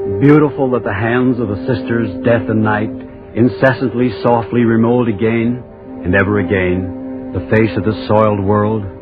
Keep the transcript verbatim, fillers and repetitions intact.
Beautiful that the hands of the sisters, death and night, incessantly, softly remold again and ever again the face of this soiled world.